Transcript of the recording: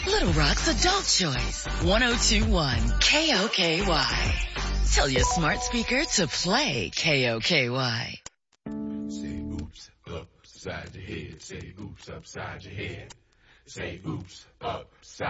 Little Rock's Adult Choice. 1021 KOKY. Tell your smart speaker to play KOKY. Say oops upside your head. Say oops upside your head. Say oops upside